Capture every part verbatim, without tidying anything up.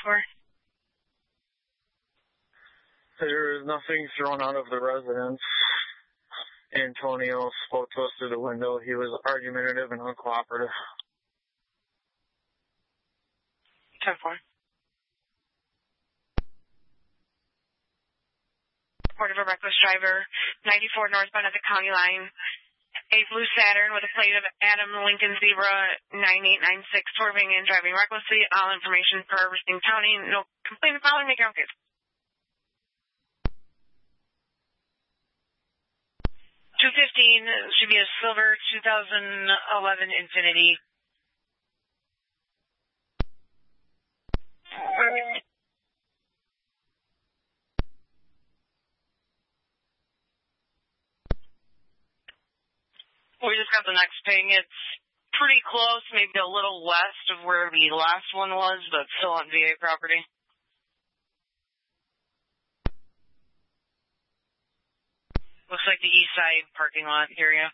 four. There is nothing thrown out of the residence. Antonio spoke to us through the window. He was argumentative and uncooperative. ten four. Report of a reckless driver, ninety-four northbound at the county line. A blue Saturn with a plate of Adam Lincoln Zebra nine eight nine six swerving and driving recklessly. All information for Racine County. No complaint following. Make your own case. two fifteen should be a silver two thousand eleven Infiniti. Uh, We just got the next ping. It's pretty close, maybe a little west of where the last one was, but still on V A property. Looks like the east side parking lot area.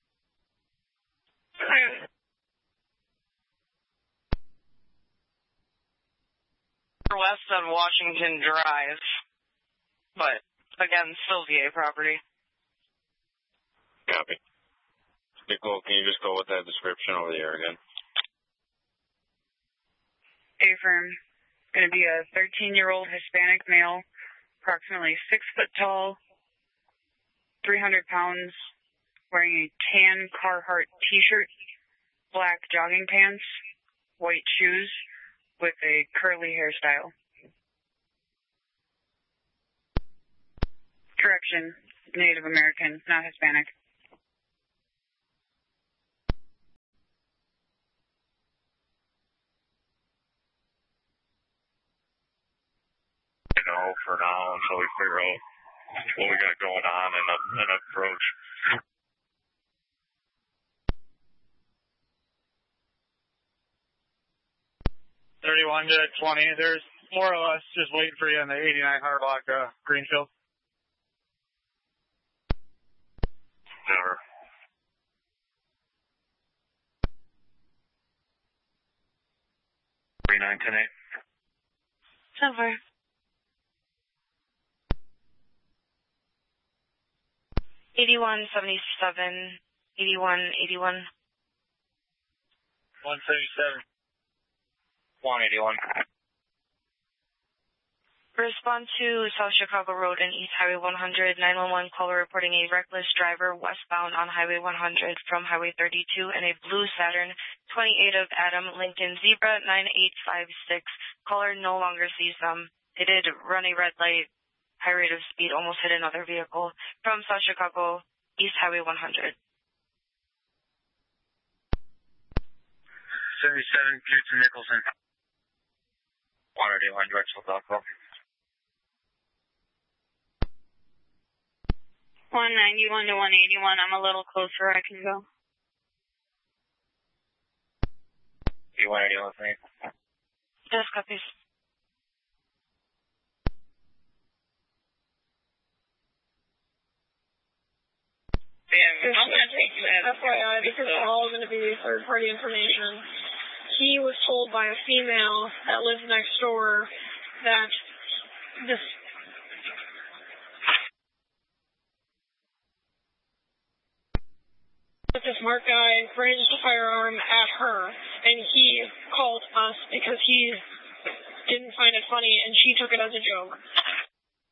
West on Washington Drive, but again, still V A property. Copy. Nicole, can you just go with that description over the air again? A-firm. Going to be a thirteen-year-old Hispanic male, approximately six foot tall, three hundred pounds, wearing a tan Carhartt t-shirt, black jogging pants, white shoes, with a curly hairstyle. Correction, Native American, not Hispanic. No, for now, until we figure out what we got going on and an approach. thirty-one to twenty. There's more or less just waiting for you on the eighty-nine Hard Block, uh, Greenfield. Never. three nine ten eight. Silver. eighty-one seventy-seven, eighty-one eighty-one. one seventy-seven. one eighty-one. Respond to South Chicago Road and East Highway one hundred, nine one one caller reporting a reckless driver westbound on Highway one hundred from Highway thirty-two and a blue Saturn twenty-eight of Adam Lincoln Zebra nine eight five six. Caller no longer sees them. They did run a red light, high rate of speed, almost hit another vehicle from South Chicago, East Highway one hundred. seventy-seven, Pearson Nicholson. one eighty-one, Drexel, Buffalo. one ninety-one to one eighty-one. I'm a little closer. I can go. one eighty-one, for me. Yes, copies. Yeah, I'm going to take that. F Y I, this is all going to be third-party information. He was told by a female that lives next door that this that this smart guy brandished a firearm at her, and he called us because he didn't find it funny, and she took it as a joke.